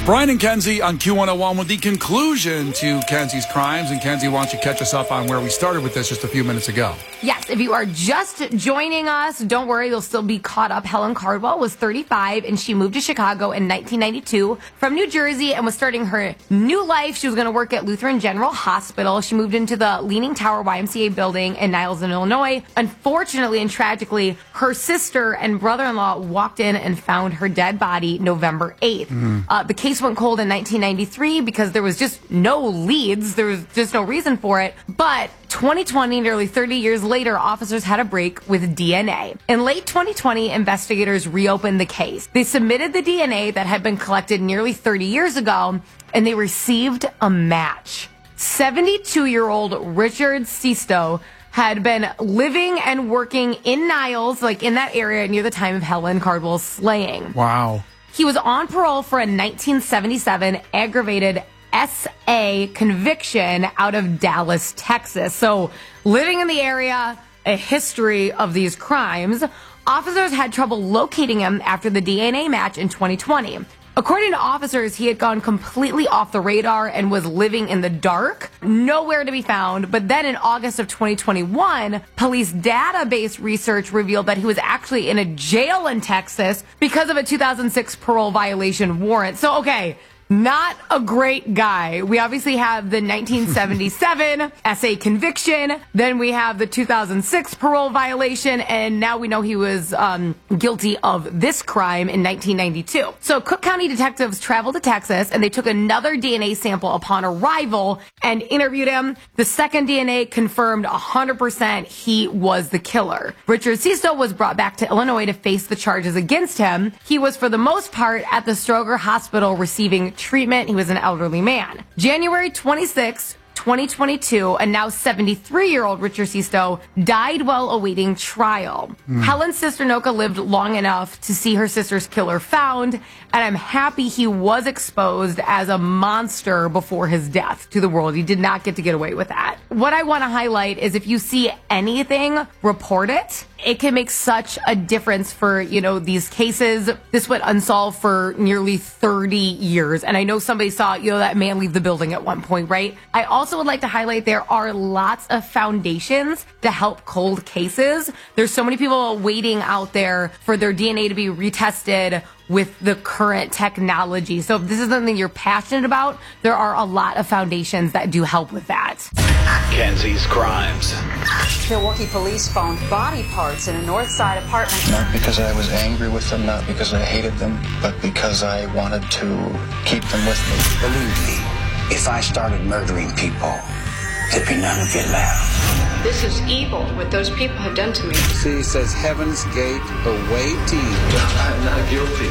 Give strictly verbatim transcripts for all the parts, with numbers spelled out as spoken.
Brian and Kenzie on Q one oh one with the conclusion to Kenzie's crimes. And Kenzie, why don't you catch us up on where we started with this just a few minutes ago? Yes, if you are just joining us, don't worry, you'll still be caught up. Helen Cardwell was thirty-five, and she moved to Chicago in nineteen ninety-two from New Jersey and was starting her new life. She was going to work at Lutheran General Hospital. She moved into the Leaning Tower Y M C A building in Niles, Illinois. Unfortunately and tragically, her sister and brother-in-law walked in and found her dead body November eighth. Mm-hmm. Uh, the case went cold in nineteen ninety-three because there was just no leads. There was just no reason for it. But twenty twenty, nearly thirty years later, officers had a break with D N A. In late twenty twenty, investigators reopened the case. They submitted the D N A that had been collected nearly thirty years ago, and they received a match. seventy-two-year-old Richard Sisto had been living and working in Niles, like in that area near the time of Helen Cardwell's slaying. Wow. He was on parole for a nineteen seventy-seven aggravated S A conviction out of Dallas, Texas. So living in the area, a history of these crimes. Officers had trouble locating him after the D N A match in twenty twenty. According to officers, he had gone completely off the radar and was living in the dark, nowhere to be found. But then in August of twenty twenty-one, police database research revealed that he was actually in a jail in Texas because of a two thousand six parole violation warrant. So, okay, not a great guy. We obviously have the nineteen seventy-seven S A conviction. Then we have the two thousand six parole violation. And now we know he was um, guilty of this crime in nineteen ninety-two. So Cook County detectives traveled to Texas and they took another D N A sample upon arrival and interviewed him. The second D N A confirmed one hundred percent he was the killer. Richard Sisto was brought back to Illinois to face the charges against him. He was for the most part at the Stroger Hospital receiving treatment. He was an elderly man. January twenty-sixth, twenty twenty-two, and now seventy-three-year-old Richard Sisto died while awaiting trial. Mm. Helen's sister Noka lived long enough to see her sister's killer found, and I'm happy he was exposed as a monster before his death to the world. He did not get to get away with that. What I want to highlight is if you see anything, report it. It can make such a difference for, you know, these cases. This went unsolved for nearly thirty years. And I know somebody saw, you know, that man leave the building at one point, right? I also would like to highlight there are lots of foundations to help cold cases. There's so many people waiting out there for their D N A to be retested with the current technology. So if this is something you're passionate about, there are a lot of foundations that do help with that. Kenzie's crimes. Milwaukee police found body parts in a North Side apartment. Not because I was angry with them, not because I hated them, but because I wanted to keep them with me. Believe me, if I started murdering people, there'd be none of you left. This is evil, what those people have done to me. See, it says Heaven's Gate awaiting. I'm not guilty.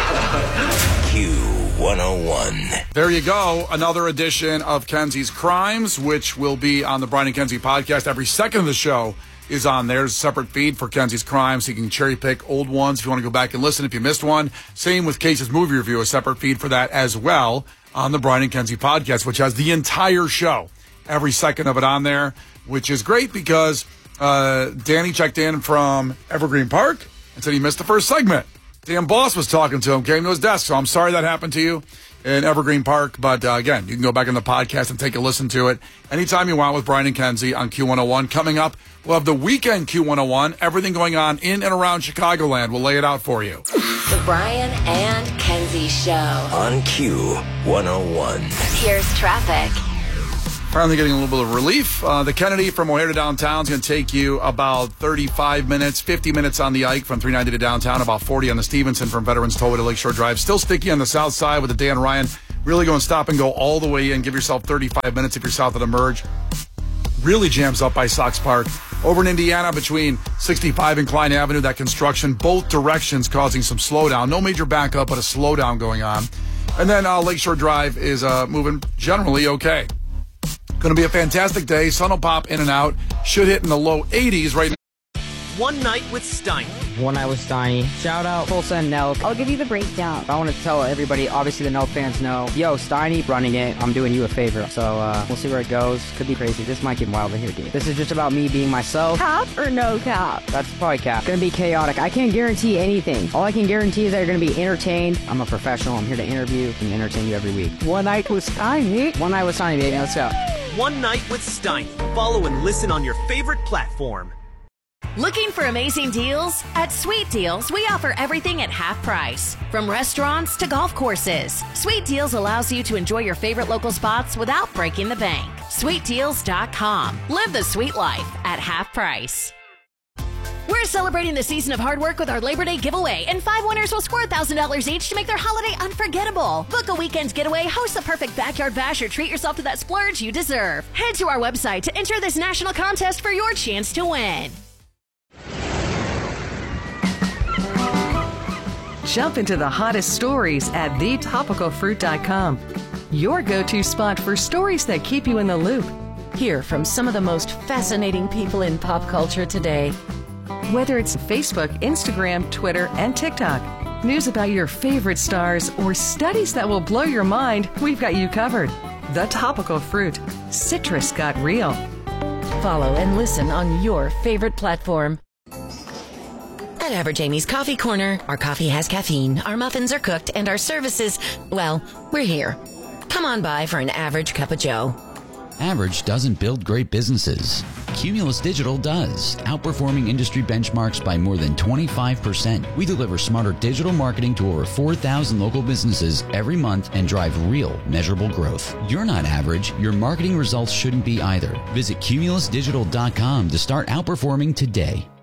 Q one oh one. There you go. Another edition of Kenzie's Crimes, which will be on the Brian and Kenzie podcast. Every second of the show is on there. There's a separate feed for Kenzie's Crimes. So you can cherry pick old ones if you want to go back and listen if you missed one. Same with Case's Movie Review, a separate feed for that as well on the Brian and Kenzie podcast, which has the entire show. Every second of it on there, which is great because uh, Danny checked in from Evergreen Park and said he missed the first segment. Dan Boss was talking to him, came to his desk, so I'm sorry that happened to you in Evergreen Park. But uh, again, you can go back in the podcast and take a listen to it anytime you want with Brian and Kenzie on Q one oh one. Coming up, we'll have the weekend Q one oh one, everything going on in and around Chicagoland. We'll lay it out for you. The Brian and Kenzie Show on Q one oh one. Here's traffic. Finally getting a little bit of relief. Uh, the Kennedy from O'Hare to downtown is going to take you about thirty-five minutes, fifty minutes on the Ike from three ninety to downtown, about forty on the Stevenson from Veterans Tollway to Lakeshore Drive. Still sticky on the south side with the Dan Ryan. Really going to stop and go all the way in. Give yourself thirty-five minutes if you're south of the Merge. Really jams up by Sox Park. Over in Indiana between sixty-five and Klein Avenue, that construction, both directions causing some slowdown. No major backup, but a slowdown going on. And then uh, Lakeshore Drive is uh, moving generally okay. Going to be a fantastic day. Sun will pop in and out. Should hit in the low eighties right now. One Night with Steiner. One Night with Steiny. Shout out Tulsa and Nelk. I'll give you the breakdown. I want to tell everybody, obviously the Nelk fans know, yo, Steiny running it, I'm doing you a favor. So uh, we'll see where it goes. Could be crazy. This might get wild in here, dude. This is just about me being myself. Cap or no cap? That's probably cap. It's gonna be chaotic. I can't guarantee anything. All I can guarantee is that you're gonna be entertained. I'm a professional. I'm here to interview and entertain you every week. One Night with Steiny. One Night with Steiny, baby. Let's go. One Night with Steiny. Follow and listen on your favorite platform. Looking for amazing deals? At Sweet Deals, we offer everything at half price. From restaurants to golf courses. Sweet Deals allows you to enjoy your favorite local spots without breaking the bank. sweet deals dot com. Live the sweet life at half price. We're celebrating the season of hard work with our Labor Day giveaway, and five winners will score one thousand dollars each to make their holiday unforgettable. Book a weekend getaway, host a perfect backyard bash, or treat yourself to that splurge you deserve. Head to our website to enter this national contest for your chance to win. Jump into the hottest stories at the topical fruit dot com. Your go-to spot for stories that keep you in the loop. Hear from some of the most fascinating people in pop culture today. Whether it's Facebook, Instagram, Twitter, and TikTok, news about your favorite stars, or studies that will blow your mind, we've got you covered. The Topical Fruit. Citrus got real. Follow and listen on your favorite platform. At Average Amy's Coffee Corner, our coffee has caffeine, our muffins are cooked, and our services, well, we're here. Come on by for an average cup of joe. Average doesn't build great businesses. Cumulus Digital does, outperforming industry benchmarks by more than twenty-five percent. We deliver smarter digital marketing to over four thousand local businesses every month and drive real, measurable growth. You're not average. Your marketing results shouldn't be either. Visit cumulus digital dot com to start outperforming today.